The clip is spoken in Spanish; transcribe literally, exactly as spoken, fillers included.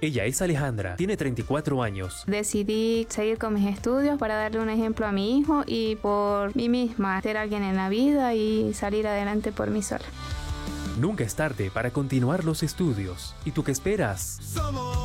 Ella es Alejandra, tiene treinta y cuatro años. Decidí seguir con mis estudios para darle un ejemplo a mi hijo y por mí misma, ser alguien en la vida y salir adelante por mí sola. Nunca es tarde para continuar los estudios. ¿Y tú qué esperas? Somos